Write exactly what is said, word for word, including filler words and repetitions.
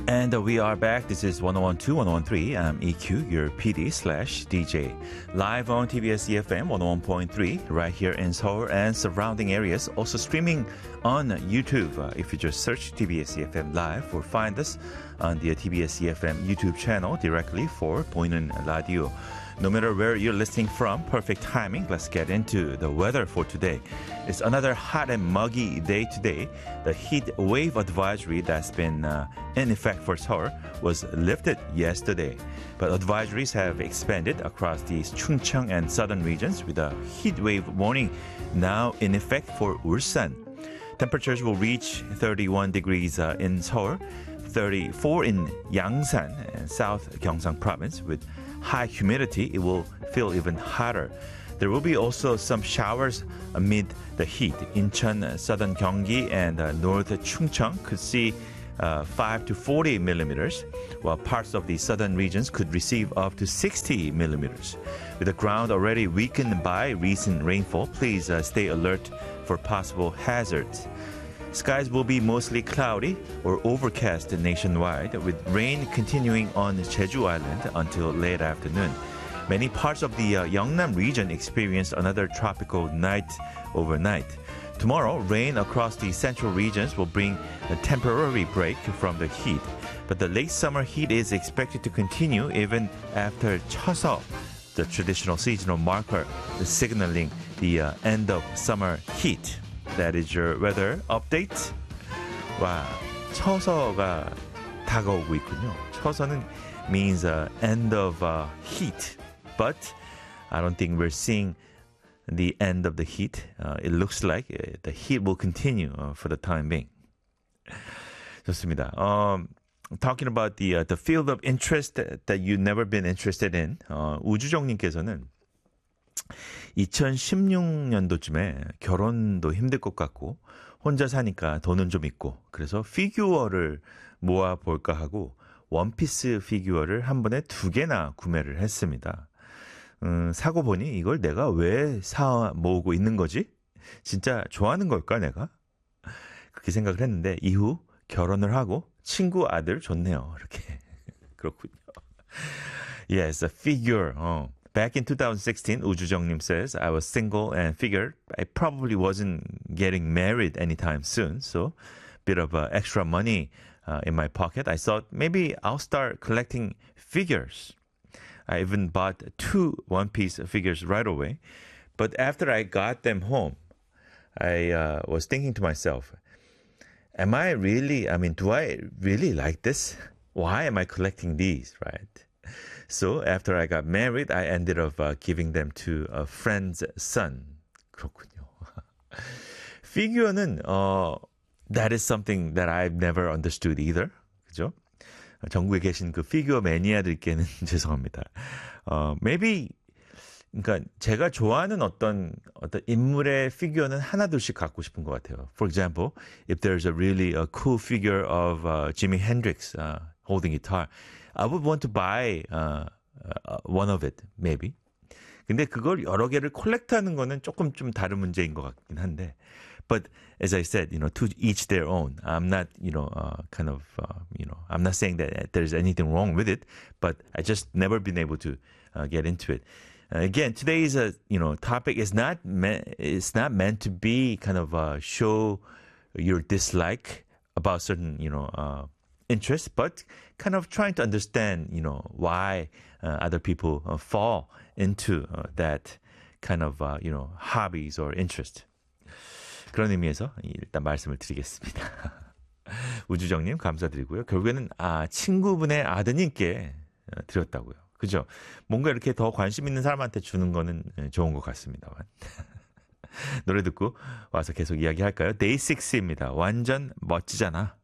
And uh, we are back. This is one oh one two, one oh one three. I'm E Q, your P D slash D J. Live on T B S E F M one oh one point three, right here in Seoul and surrounding areas. Also streaming on YouTube. Uh, if you just search T B S E F M Live or find us on the T B S E F M YouTube channel directly for 보이는 라디오. No matter where you're listening from, perfect timing. Let's get into the weather for today. It's another hot and muggy day today. The heat wave advisory that's been uh, in effect for Seoul was lifted yesterday. But advisories have expanded across the Chungcheong and southern regions with a heat wave warning now in effect for Ulsan. Temperatures will reach thirty-one degrees uh, in Seoul, thirty-four in Yangsan and South Gyeongsang province. With high humidity, it will feel even hotter. There will be also some showers amid the heat. Incheon, southern Gyeonggi, and uh, north Chungcheong could see uh, five to forty millimeters, while parts of the southern regions could receive up to sixty millimeters. With the ground already weakened by recent rainfall, please uh, stay alert for possible hazards. Skies will be mostly cloudy or overcast nationwide, with rain continuing on Jeju Island until late afternoon. Many parts of the uh, Yeongnam region experienced another tropical night overnight. Tomorrow, rain across the central regions will bring a temporary break from the heat, but the late summer heat is expected to continue even after Cheoseok, the traditional seasonal marker signaling the uh, end of summer heat. That is your weather update. 와, 처서가 다가오고 있군요. 처서는 means uh, end of uh, heat. But I don't think we're seeing the end of the heat. Uh, it looks like uh, the heat will continue uh, for the time being. 좋습니다. Um, talking about the uh, the field of interest that, that you've never been interested in. 어, 우주정님께서는 이천십육 년도쯤에 결혼도 힘들 것 같고 혼자 사니까 돈은 좀 있고 그래서 피규어를 모아볼까 하고 원피스 피규어를 한 번에 두 개나 구매를 했습니다. 음, 사고 보니 이걸 내가 왜 사 모으고 있는 거지? 진짜 좋아하는 걸까 내가? 그렇게 생각을 했는데 이후 결혼을 하고 친구 아들 좋네요. 이렇게 그렇군요. Yes, a figure. 어. Back in two thousand sixteen, 우주정님 says, I was single and figured I probably wasn't getting married anytime soon. So, bit of uh, extra money uh, in my pocket. I thought maybe I'll start collecting figures. I even bought two one-piece figures right away. But after I got them home, I uh, was thinking to myself, am I really, I mean, do I really like this? Why am I collecting these, right? So after I got married, I ended up uh, giving them to a friend's son. 그렇군요. 피규어는 uh, that is something that I've never understood either. 그죠? 전국에 계신 그 피규어 매니아들께는 죄송합니다. Uh, maybe 그러니까 제가 좋아하는 어떤 어떤 인물의 피규어는 하나둘씩 갖고 싶은 것 같아요. For example, if there's a really a cool figure of uh, Jimi Hendrix uh, holding guitar, I would want to buy uh, uh, one of it, maybe. 근데 그걸 여러 개를 콜렉트하는 거는 조금 좀 다른 문제인 것 같긴 한데. But as I said, you know, to each their own. I'm not, you know, uh, kind of, uh, you know, I'm not saying that there's anything wrong with it, but I just never been able to uh, get into it. Uh, again, today's uh, you know topic is not me- it's not meant to be kind of uh, show your dislike about certain, you know. Uh, interest, but kind of trying to understand, you know, why uh, other people uh, fall into uh, that kind of, uh, you know, hobbies or interest. 그런 의미에서 일단 말씀을 드리겠습니다. 우주정님 감사드리고요. 결국에는 아 친구분의 아드님께 드렸다고요. 그죠? 뭔가 이렇게 더 관심 있는 사람한테 주는 거는 좋은 것 같습니다만. 노래 듣고 와서 계속 이야기할까요? 데이식스입니다. 완전 멋지잖아.